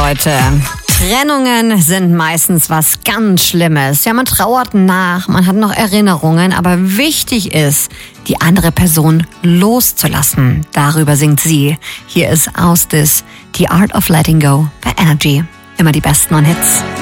Leute. Trennungen sind meistens was ganz Schlimmes. Ja, man trauert nach, man hat noch Erinnerungen, aber wichtig ist, die andere Person loszulassen. Darüber singt sie. Hier ist Aus This, The Art of Letting Go bei Energy. Immer die besten Hits.